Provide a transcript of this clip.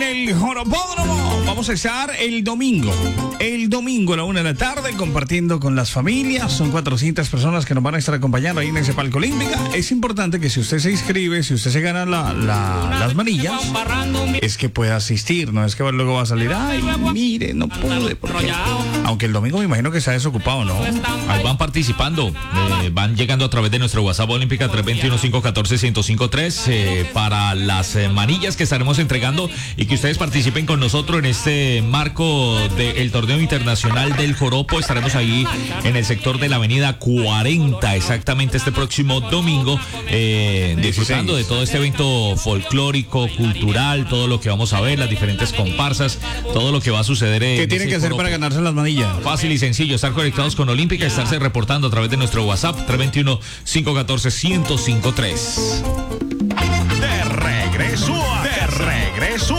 el Joropódromo. Vamos a estar el domingo a la 1:00 p.m. compartiendo con las familias. Son 400 personas que nos van a estar acompañando ahí en ese palco olímpica. Es importante que si usted se inscribe, si usted se gana las manillas, es que pueda asistir. No es que luego va a salir, ay, mire, no pude. Aunque el domingo me imagino que está desocupado, ¿no? Ahí van participando, van llegando a través de nuestro WhatsApp Olímpica 321-514-1053 para las manillas que estaremos entregando y que ustedes participen con nosotros en este marco del torneo internacional del joropo. Estaremos ahí en el sector de la avenida 40, exactamente este próximo domingo, disfrutando de todo este evento folclórico, cultural, todo lo que vamos a ver, las diferentes comparsas, todo lo que va a suceder. ¿Qué tienen que hacer joropo para ganarse las manillas? Fácil y sencillo, estar conectados con Olímpica, estarse reportando a través de nuestro WhatsApp 321-514-1053. De regreso